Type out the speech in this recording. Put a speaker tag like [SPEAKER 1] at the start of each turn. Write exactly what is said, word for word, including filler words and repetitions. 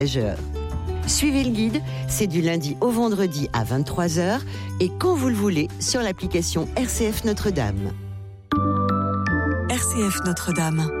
[SPEAKER 1] Suivez le guide, c'est du lundi au vendredi à vingt-trois heures et quand vous le voulez sur l'application R C F Notre-Dame.
[SPEAKER 2] R C F Notre-Dame.